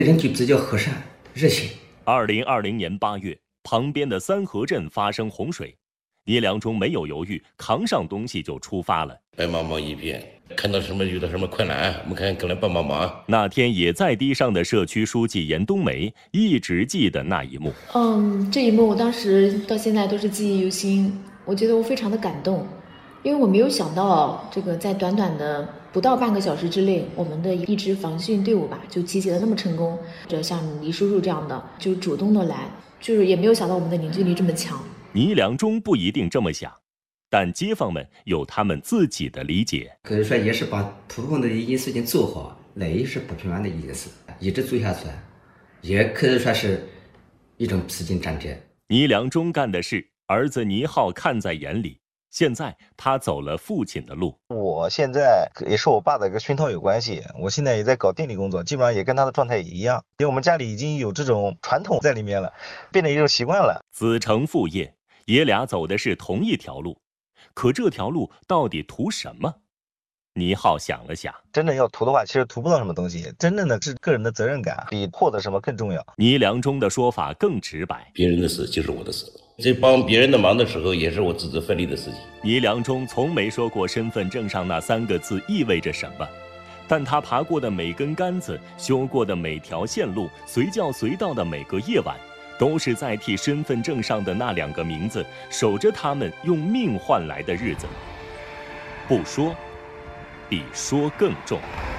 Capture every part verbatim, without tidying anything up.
人就比较和善热情。 二零二零年八月，旁边的三河镇发生洪水，倪良忠没有犹豫，扛上东西就出发了。 白茫茫一片，看到什么遇到什么困难，我们看过来帮帮忙。 那天也在堤上的社区书记严冬梅一直记得那一幕。 嗯，这一幕我当时到现在都是记忆犹新，我觉得我非常的感动，因为我没有想到这个在短短的不到半个小时之内，我们的一支防汛队伍吧就集结的那么成功。这像倪叔叔这样的就主动的来，就是也没有想到我们的凝聚力这么强。 倪良忠不一定这么想，但街坊们有他们自己的理解。 可以说也是把普通的一件事情做好，那也是不平凡的一件事，一直做下去，也可以说是一种披荆斩棘。 倪良忠干的事，儿子倪浩看在眼里。现在他走了父亲的路。 我现在也是我爸的一个熏陶有关系，我现在也在搞电力工作，基本上也跟他的状态也一样，因为我们家里已经有这种传统在里面了，变成一种习惯了。 子承父业，爷俩走的是同一条路，可这条路到底图什么？倪浩想了想， 真正要图的话，其实图不到什么东西，真正的是个人的责任感比获得什么更重要。 倪良忠的说法更直白， 别人的事就是我的事，在帮别人的忙的时候，也是我自责奋力的事情。 倪良忠从没说过身份证上那三个字意味着什么，但他爬过的每根杆子，修过的每条线路，随叫随到的每个夜晚，都是在替身份证上的那两个名字守着他们用命换来的日子。不说比说更重。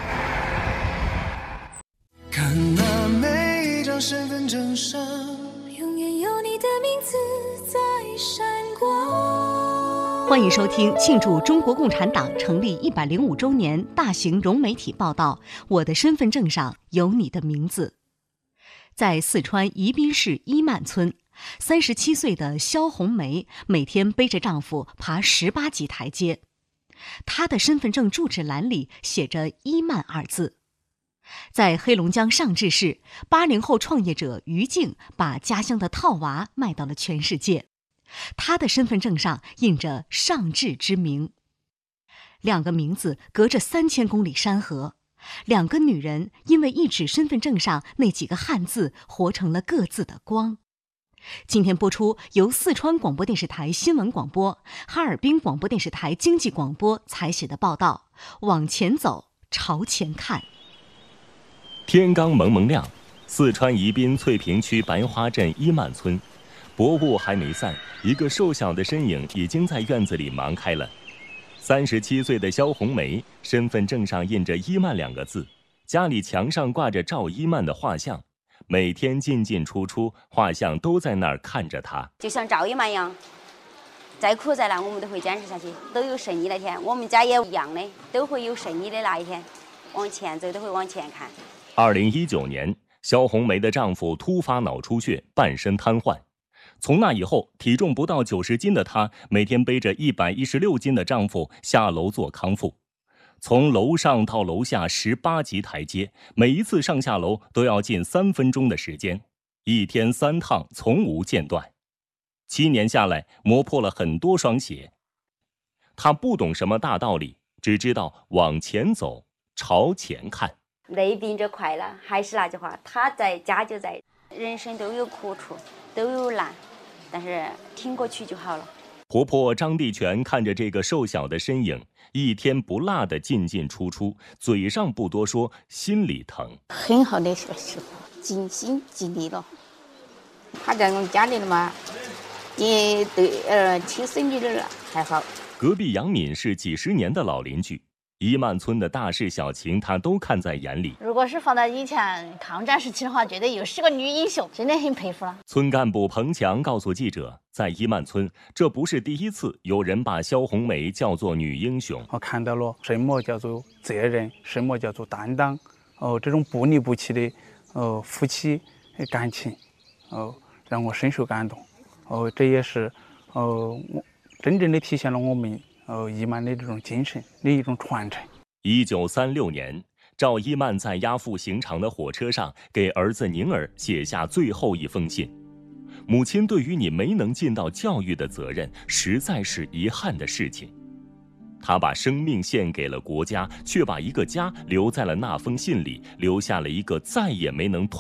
看那每一张身份证上， 永远有你的名字在闪光。 欢迎收听庆祝中国共产党成立一百零五周年大型融媒体报道《我的身份证上有你的名字》。在四川宜宾市伊曼村，三十七岁的肖红梅每天背着丈夫爬十八级台阶。她的身份证住址栏里写着“伊曼”二字。在黑龙江上志市，八零后创业者于静把家乡的套娃卖到了全世界。她的身份证上印着上志之名。两个名字隔着三千公里山河，两个女人因为一纸身份证上那几个汉字，活成了各自的光。今天播出由四川广播电视台新闻广播、哈尔滨广播电视台经济广播采写的报道《往前走，朝前看》。 天刚蒙蒙亮，四川宜宾翠屏区白花镇伊曼村，薄雾还没散，一个瘦小的身影已经在院子里忙开了。三十七岁的肖红梅，身份证上印着伊曼两个字，家里墙上挂着赵伊曼的画像。每天进进出出，画像都在那儿看着他， 就像赵一曼一样，再苦再难我们都会坚持下去，都有胜利那天。我们家也一样的，都会有胜利的那一天，往前走都会往前看。 二零一九年，肖红梅的丈夫突发脑出血，半身瘫痪。从那以后，体重不到九十斤的她，每天背着一百一十六斤的丈夫下楼做康复。从楼上到楼下十八级台阶，每一次上下楼都要近三分钟的时间，一天三趟，从无间断。七年下来，磨破了很多双鞋。他不懂什么大道理，只知道往前走，朝前看。 累并着快乐，还是那句话，他在家就在。人生都有苦处，都有难，但是挺过去就好了。 婆婆张地全看着这个瘦小的身影，一天不落的进进出出，嘴上不多说，心里疼。 很好的小媳妇，尽心尽力了。他在我们家里了嘛，也对呃亲生女儿还好。 隔壁杨敏是几十年的老邻居，伊曼村的大事小情他都看在眼里。 如果是放在以前抗战时期的话，觉得又是个女英雄，真的很佩服了。 村干部彭强告诉记者，在伊曼村，这不是第一次有人把肖红梅叫做女英雄。 我看到了什么叫做责任，什么叫做担当，哦，这种不离不弃的哦夫妻感情，哦，让我深受感动。哦，这也是哦真正的体现了我们呃，伊曼的这种精神的一种传承。 一九三六年，赵一曼在押赴刑场的火车上，给儿子宁儿写下最后一封信。母亲对于你没能尽到教育的责任，实在是遗憾的事情。他把生命献给了国家，却把一个家留在了那封信里，留下了一个再也没能团